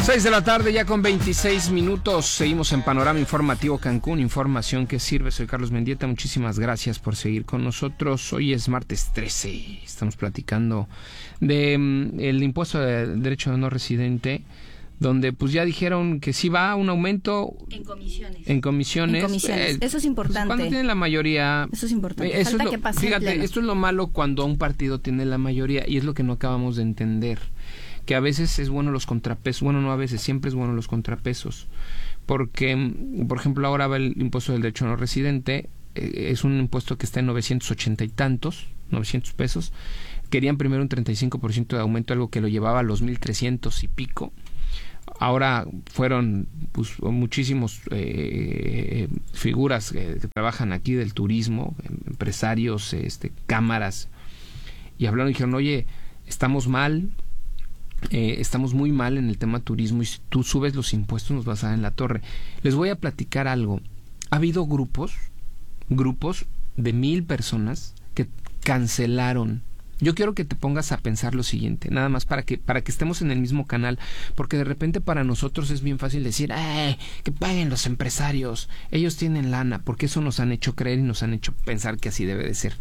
6 de la tarde ya con 26 minutos. Seguimos en Panorama Informativo Cancún, información que sirve. Soy Carlos Mendieta, muchísimas gracias por seguir con nosotros. Hoy es martes 13, estamos platicando de el impuesto de derecho de no residente, donde pues ya dijeron que sí va a un aumento en comisiones. Eso es importante. Cuando tiene la mayoría. Eso es importante. Eso Falta es que pase. Fíjate, esto es lo malo cuando un partido tiene la mayoría, y es lo que no acabamos de entender. Que a veces es bueno los contrapesos, bueno, no a veces, siempre es bueno los contrapesos, porque, por ejemplo, ahora va el impuesto del derecho no residente, es un impuesto que está en 980 y tantos, 900 pesos, querían primero un 35% de aumento, algo que lo llevaba a los 1,300 y pico, ahora fueron pues muchísimos figuras que trabajan aquí del turismo, empresarios, cámaras, y hablaron y dijeron, oye, estamos mal, estamos muy mal en el tema turismo, y si tú subes los impuestos nos vas a dar en la torre. Les voy a platicar algo. Ha habido grupos de 1,000 personas que cancelaron. Yo quiero que te pongas a pensar lo siguiente, nada más para que estemos en el mismo canal, porque de repente para nosotros es bien fácil decir, que paguen los empresarios, ellos tienen lana, porque eso nos han hecho creer y nos han hecho pensar que así debe de ser.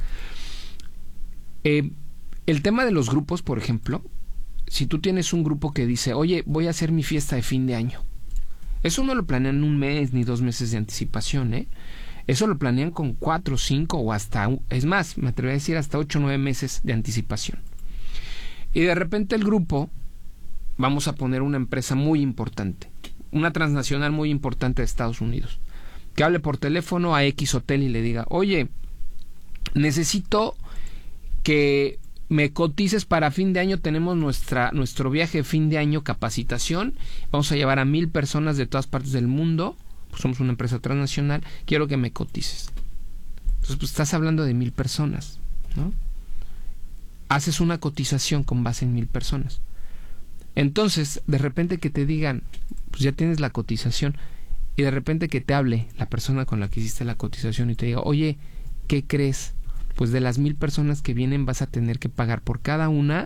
El tema de los grupos, por ejemplo, si tú tienes un grupo que dice, oye, voy a hacer mi fiesta de fin de año, eso no lo planean 1 mes ni 2 meses de anticipación, eso lo planean con 4, 5 o hasta, es más, me atrevería a decir hasta 8 o 9 meses de anticipación. Y de repente el grupo, vamos a poner una empresa muy importante, una transnacional muy importante de Estados Unidos, que hable por teléfono a X hotel y le diga, oye, necesito que me cotices para fin de año, tenemos nuestro viaje de fin de año, capacitación, vamos a llevar a 1,000 personas de todas partes del mundo, pues somos una empresa transnacional, quiero que me cotices. Entonces pues estás hablando de 1,000 personas, ¿no? Haces una cotización con base en 1,000 personas. Entonces, de repente que te digan, pues ya tienes la cotización, y de repente que te hable la persona con la que hiciste la cotización y te diga, oye, ¿qué crees? Pues de las 1,000 personas que vienen vas a tener que pagar por cada una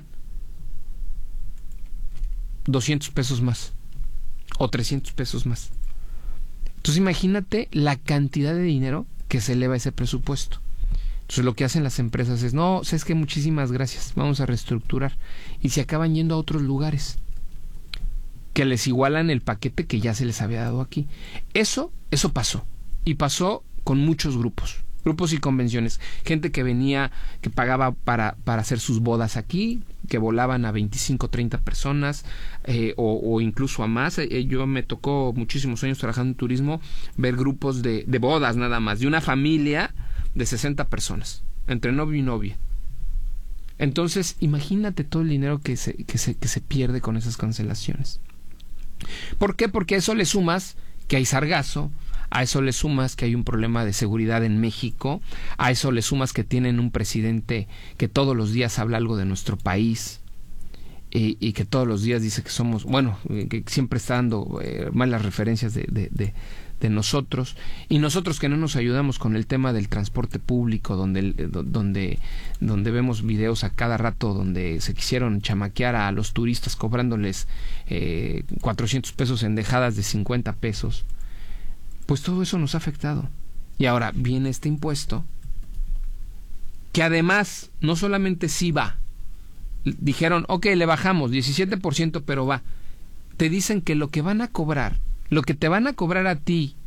200 pesos más o 300 pesos más. Entonces imagínate la cantidad de dinero que se eleva ese presupuesto. Entonces lo que hacen las empresas es, no, sabes que muchísimas gracias, vamos a reestructurar, y se acaban yendo a otros lugares que les igualan el paquete que ya se les había dado aquí. Eso pasó, y pasó con muchos grupos y convenciones, gente que venía, que pagaba para hacer sus bodas aquí, que volaban a 25, 30 personas, o incluso a más. Yo me tocó muchísimos años trabajando en turismo, ver grupos de bodas nada más, de una familia de 60 personas, entre novio y novia. Entonces, imagínate todo el dinero que se pierde con esas cancelaciones. ¿Por qué? Porque a eso le sumas que hay sargazo, a eso le sumas que hay un problema de seguridad en México, a eso le sumas que tienen un presidente que todos los días habla algo de nuestro país, y que todos los días dice que somos, bueno, que siempre está dando malas referencias de nosotros, y nosotros que no nos ayudamos con el tema del transporte público, donde vemos videos a cada rato donde se quisieron chamaquear a los turistas cobrándoles 400 pesos en dejadas de 50 pesos. Pues todo eso nos ha afectado. Y ahora viene este impuesto, que además no solamente sí va, dijeron, ok, le bajamos 17%, pero va. Te dicen que lo que van a cobrar, lo que te van a cobrar a ti,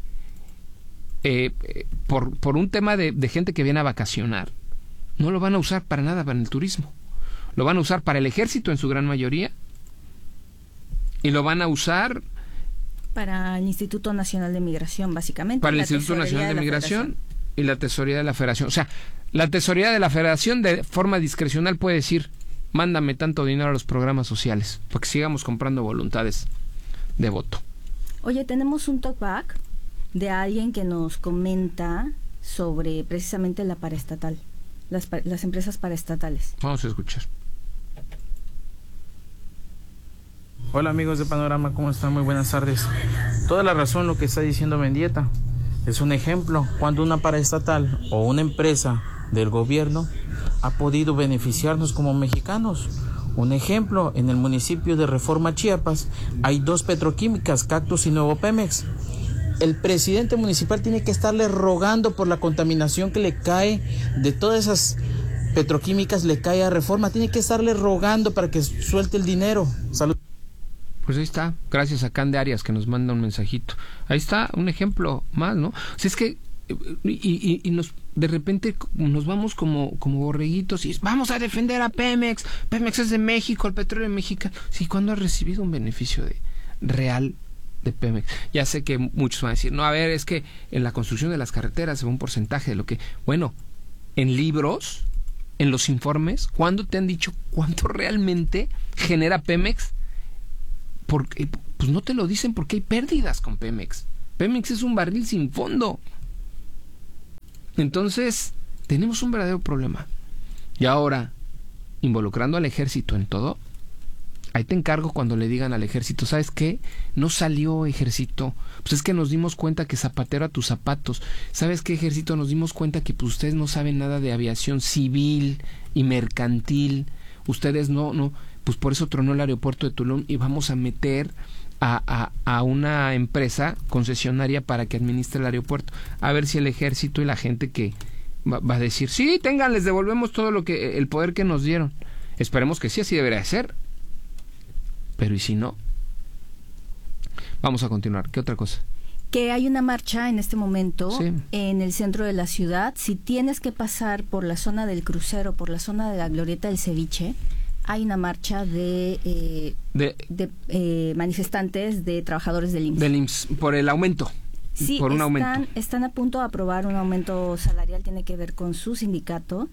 por un tema de gente que viene a vacacionar, no lo van a usar para nada para el turismo. Lo van a usar para el ejército en su gran mayoría, y lo van a usar para el Instituto Nacional de Migración, básicamente. Para el Instituto Nacional de Migración y la Tesorería de la Federación. O sea, la Tesorería de la Federación de forma discrecional puede decir, mándame tanto dinero a los programas sociales, para que sigamos comprando voluntades de voto. Oye, tenemos un talkback de alguien que nos comenta sobre precisamente la paraestatal, las empresas paraestatales. Vamos a escuchar. Hola amigos de Panorama, ¿cómo están? Muy buenas tardes. Toda la razón lo que está diciendo Mendieta. Es un ejemplo cuando una paraestatal o una empresa del gobierno ha podido beneficiarnos como mexicanos. Un ejemplo, en el municipio de Reforma, Chiapas, hay 2 petroquímicas, Cactus y Nuevo Pemex. El presidente municipal tiene que estarle rogando por la contaminación que le cae de todas esas petroquímicas, le cae a Reforma, tiene que estarle rogando para que suelte el dinero. Salud. Pues ahí está, gracias a Can de Arias que nos manda un mensajito. Ahí está un ejemplo más, ¿no? O sea, es que y nos de repente nos vamos como borreguitos y vamos a defender a Pemex. Pemex es de México, el petróleo mexicano. Sí, ¿cuándo ha recibido un beneficio real de Pemex? Ya sé que muchos van a decir, no, a ver, es que en la construcción de las carreteras se va un porcentaje de lo que... Bueno, en libros, en los informes, ¿cuándo te han dicho cuánto realmente genera Pemex? Porque, pues no te lo dicen porque hay pérdidas con Pemex. Pemex es un barril sin fondo. Entonces, tenemos un verdadero problema. Y ahora, involucrando al ejército en todo, ahí te encargo cuando le digan al ejército, ¿sabes qué? No salió ejército. Pues es que nos dimos cuenta que zapatero a tus zapatos. ¿Sabes qué, ejército? Nos dimos cuenta que pues, ustedes no saben nada de aviación civil y mercantil. Ustedes no, pues por eso tronó el aeropuerto de Tulum y vamos a meter a una empresa concesionaria para que administre el aeropuerto. A ver si el ejército y la gente que va a decir, sí, tengan, les devolvemos todo el poder que nos dieron. Esperemos que sí, así debería ser. Pero ¿y si no? Vamos a continuar. ¿Qué otra cosa? Que hay una marcha en este momento sí, en el centro de la ciudad. Si tienes que pasar por la zona del crucero, por la zona de la glorieta del ceviche, hay una marcha de manifestantes de trabajadores del IMSS. Del IMSS, por el aumento. Sí, por un aumento. Están a punto de aprobar un aumento salarial, tiene que ver con su sindicato.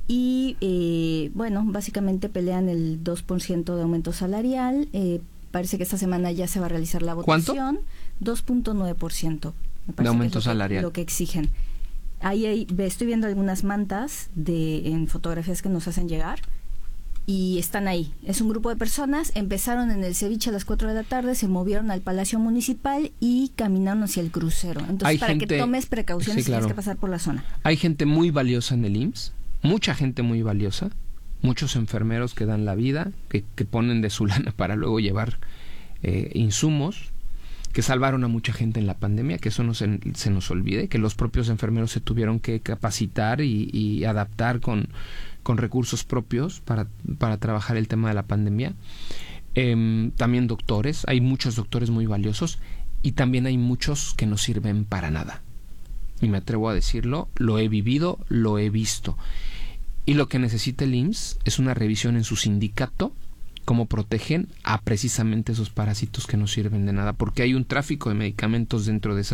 Y bueno, básicamente pelean el 2% de aumento salarial. Parece que esta semana ya se va a realizar la votación. ¿Cuánto? 2.9%. De aumento salarial. Lo que exigen. Ahí estoy viendo algunas mantas en fotografías que nos hacen llegar. Y están ahí. Es un grupo de personas. Empezaron en el ceviche a las 4 de la tarde, se movieron al Palacio Municipal y caminaron hacia el crucero. Entonces, para que tomes precauciones, sí, claro, tienes que pasar por la zona. Hay gente muy valiosa en el IMSS, mucha gente muy valiosa, muchos enfermeros que dan la vida, que ponen de su lana para luego llevar insumos, que salvaron a mucha gente en la pandemia, que eso no se nos olvide, que los propios enfermeros se tuvieron que capacitar y adaptar con recursos propios para trabajar el tema de la pandemia. También doctores, hay muchos doctores muy valiosos y también hay muchos que no sirven para nada. Y me atrevo a decirlo, lo he vivido, lo he visto. Y lo que necesita el IMSS es una revisión en su sindicato, cómo protegen a precisamente esos parásitos que no sirven de nada, porque hay un tráfico de medicamentos dentro de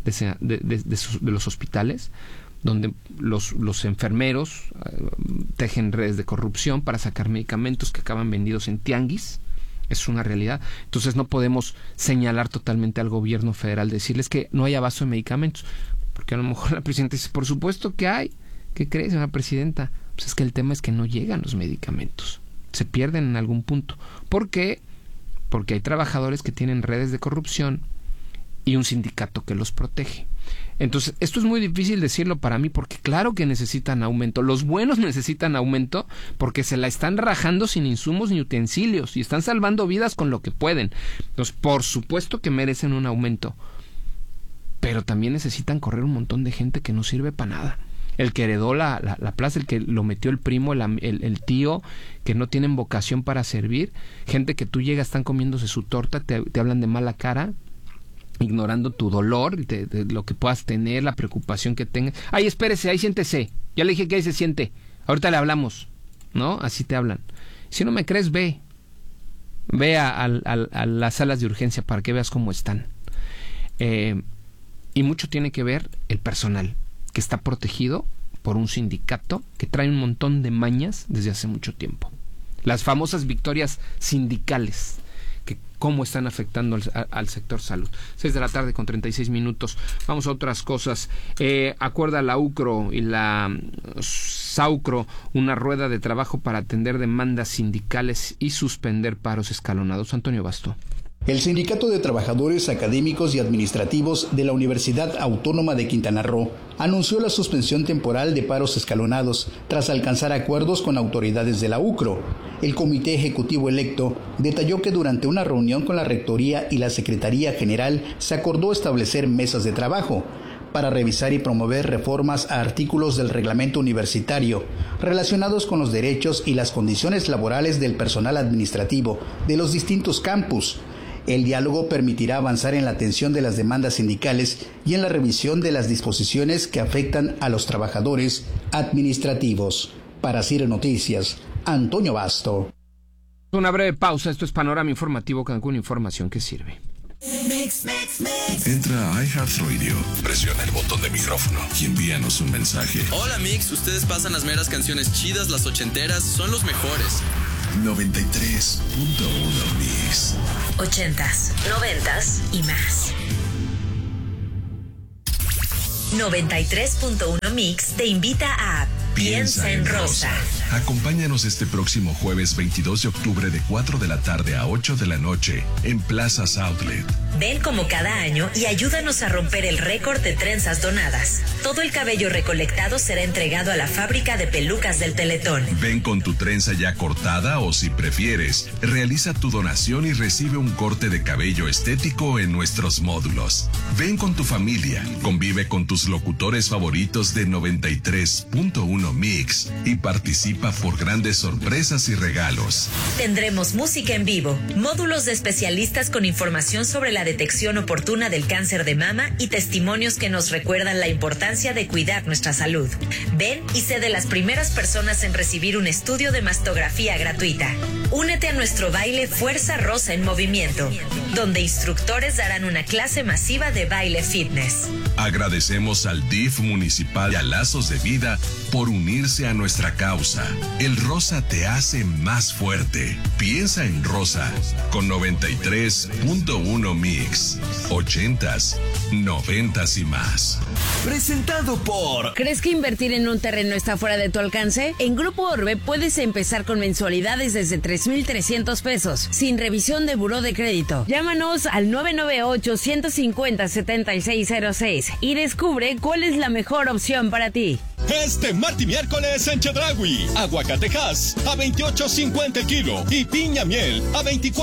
los hospitales, donde los enfermeros tejen redes de corrupción para sacar medicamentos que acaban vendidos en tianguis. Es una realidad. Entonces no podemos señalar totalmente al gobierno federal, decirles que no hay abasto de medicamentos, porque a lo mejor la presidenta dice, por supuesto que hay. ¿Qué crees, señora presidenta? Pues es que el tema es que no llegan los medicamentos, se pierden en algún punto. ¿Por qué? Porque hay trabajadores que tienen redes de corrupción y un sindicato que los protege. Entonces, esto es muy difícil decirlo para mí, porque claro que necesitan aumento. Los buenos necesitan aumento porque se la están rajando sin insumos ni utensilios y están salvando vidas con lo que pueden. Entonces, por supuesto que merecen un aumento, pero también necesitan correr un montón de gente que no sirve para nada. El que heredó la plaza, el que lo metió el primo, el tío, que no tienen vocación para servir, gente que tú llegas, están comiéndose su torta, te hablan de mala cara, ignorando tu dolor, de lo que puedas tener, la preocupación que tengas. Ay, espérese, ahí siéntese. Ya le dije que ahí se siente. Ahorita le hablamos, ¿no? Así te hablan. Si no me crees, ve a las salas de urgencia para que veas cómo están. Y mucho tiene que ver el personal, que está protegido por un sindicato que trae un montón de mañas desde hace mucho tiempo. Las famosas victorias sindicales, que cómo están afectando al sector salud. 6 de la tarde con 36 minutos. Vamos a otras cosas. Acuerda la UCRO y la SAUCRO una rueda de trabajo para atender demandas sindicales y suspender paros escalonados. Antonio Basto. El Sindicato de Trabajadores Académicos y Administrativos de la Universidad Autónoma de Quintana Roo anunció la suspensión temporal de paros escalonados tras alcanzar acuerdos con autoridades de la UCRO. El Comité Ejecutivo electo detalló que durante una reunión con la Rectoría y la Secretaría General se acordó establecer mesas de trabajo para revisar y promover reformas a artículos del reglamento universitario relacionados con los derechos y las condiciones laborales del personal administrativo de los distintos campus. El diálogo permitirá avanzar en la atención de las demandas sindicales y en la revisión de las disposiciones que afectan a los trabajadores administrativos. Para CIRE Noticias, Antonio Basto. Una breve pausa, esto es Panorama Informativo con información que sirve. Entra a iHeartRadio, presiona el botón de micrófono y envíanos un mensaje. Hola Mix, ustedes pasan las meras canciones chidas, las ochenteras, son los mejores. 93.1 Mix. 80s, 90s y más. 93.1 Mix te invita a Piensa en Rosa. Acompáñanos este próximo jueves 22 de octubre de 4 de la tarde a 8 de la noche en Plazas Outlet. Ven como cada año y ayúdanos a romper el récord de trenzas donadas. Todo el cabello recolectado será entregado a la fábrica de pelucas del Teletón. Ven con tu trenza ya cortada o, si prefieres, realiza tu donación y recibe un corte de cabello estético en nuestros módulos. Ven con tu familia, convive con tus locutores favoritos de 93.1 Mix y participa por grandes sorpresas y regalos. Tendremos música en vivo, módulos de especialistas con información sobre la detección oportuna del cáncer de mama y testimonios que nos recuerdan la importancia de cuidar nuestra salud. Ven y sé de las primeras personas en recibir un estudio de mastografía gratuita. Únete a nuestro baile Fuerza Rosa en Movimiento, donde instructores darán una clase masiva de baile fitness. Agradecemos al DIF municipal y a Lazos de Vida por unirse a nuestra causa. El rosa te hace más fuerte. Piensa en rosa con 93.1 Mix. 80s, 90s y más. Presentado por... ¿Crees que invertir en un terreno está fuera de tu alcance? En Grupo Orbe puedes empezar con mensualidades desde 3,300 pesos, sin revisión de buró de crédito. Llámanos al 998-150-7606 y descubre cuál es la mejor opción para ti. Este martes y miércoles en Chedraui, aguacatejas a 28.50 el kilo y piña miel a 24.